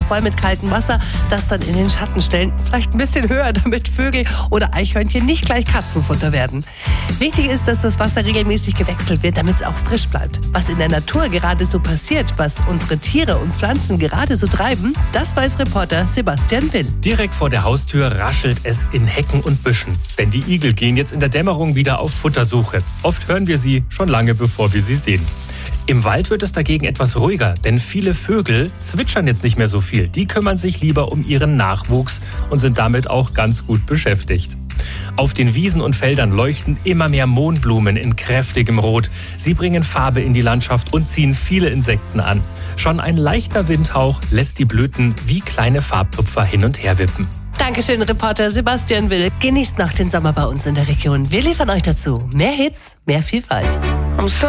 voll mit kaltem Wasser, das dann in den Schatten stellen. Vielleicht ein bisschen höher, damit Vögel oder Eichhörnchen nicht gleich Katzenfutter werden. Wichtig ist, dass das Wasser regelmäßig gewechselt wird, damit es auch frisch bleibt. Was in der Natur gerade so passiert, was unsere Tiere und Pflanzen gerade so treiben, das weiß Reporter Sebastian Will. Direkt vor der Haustür raschelt es in Hecken und Büschen. Denn die Igel gehen jetzt in der Dämmerung wieder auf Futtersuche. Oft hören wir sie schon lange, bevor wir sie sehen. Im Wald wird es dagegen etwas ruhiger, denn viele Vögel zwitschern jetzt nicht mehr so viel. Die kümmern sich lieber um ihren Nachwuchs und sind damit auch ganz gut beschäftigt. Auf den Wiesen und Feldern leuchten immer mehr Mohnblumen in kräftigem Rot. Sie bringen Farbe in die Landschaft und ziehen viele Insekten an. Schon ein leichter Windhauch lässt die Blüten wie kleine Farbtupfer hin und her wippen. Dankeschön, Reporter Sebastian Will. Genießt noch den Sommer bei uns in der Region. Wir liefern euch dazu mehr Hits, mehr Vielfalt.